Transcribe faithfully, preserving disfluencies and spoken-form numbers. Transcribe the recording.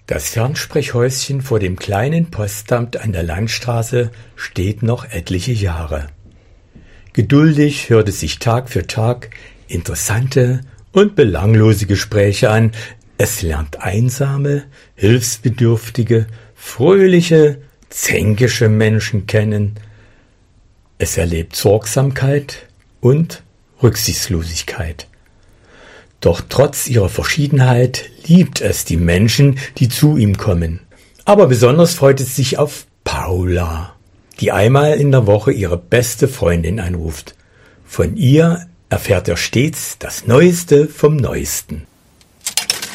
Das Fernsprechhäuschen vor dem kleinen Postamt an der Landstraße steht noch etliche Jahre. Geduldig hört es sich Tag für Tag interessante und belanglose Gespräche an. Es lernt einsame, hilfsbedürftige, fröhliche, zänkische Menschen kennen. Es erlebt Sorgsamkeit und Rücksichtslosigkeit. Doch trotz ihrer Verschiedenheit liebt es die Menschen, die zu ihm kommen. Aber besonders freut es sich auf Paula, die einmal in der Woche ihre beste Freundin anruft. Von ihr erfährt er stets das Neueste vom Neuesten.